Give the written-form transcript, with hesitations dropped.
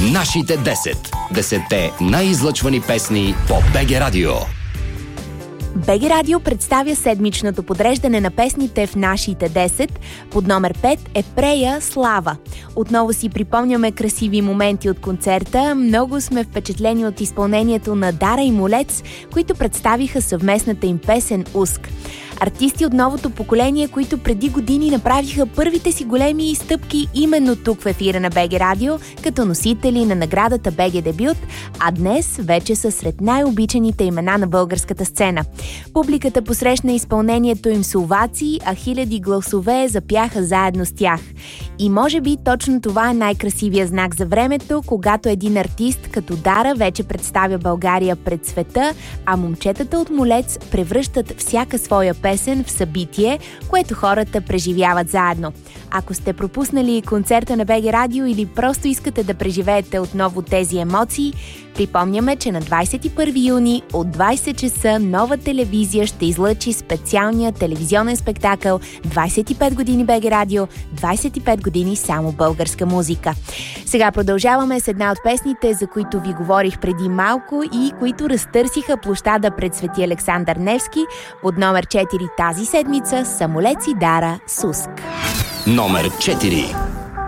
Нашите 10. 10-те най-излъчвани песни по БГ Радио. БГ Радио представя седмичното подреждане на песните в нашите 10. Под номер 5 е Прея Слава. Отново си припомняме красиви моменти от концерта. Много сме впечатлени от изпълнението на Дара и Молец, които представиха съвместната им песен «Уск». Артисти от новото поколение, които преди години направиха първите си големи стъпки именно тук в ефира на БГ Радио, като носители на наградата БГ Дебют, а днес вече са сред най-обичаните имена на българската сцена. Публиката посрещна изпълнението им с овации, а хиляди гласове запяха заедно с тях. И може би точно това е най-красивия знак за времето, когато един артист като Дара вече представя България пред света, а момчетата от Молец превръщат всяка своя песен в събитие, което хората преживяват заедно. Ако сте пропуснали концерта на БГ Радио или просто искате да преживеете отново тези емоции, припомняме, че на 21 юни от 20 часа Нова телевизия ще излъчи специалния телевизионен спектакъл 25 години БГ Радио, 25 години само българска музика. Сега продължаваме с една от песните, за които ви говорих преди малко и които разтърсиха площада пред Свети Александър Невски. Под номер 4 тази седмица са Молец и Дара с «Уск». Номер 4.